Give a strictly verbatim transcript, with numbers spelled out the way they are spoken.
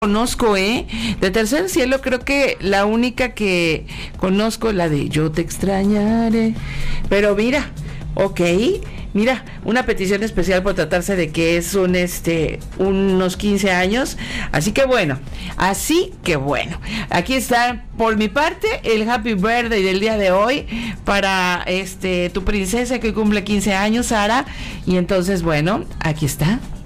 Conozco, ¿eh? De Tercer Cielo creo que la única que conozco, la de Yo te extrañaré. Pero mira, ok, mira, una petición especial por tratarse de que es un, este, unos quince años. Así que bueno, así que bueno. Aquí está, por mi parte, el Happy Birthday del día de hoy para este tu princesa que cumple quince años, Sara. Y entonces, bueno, aquí está.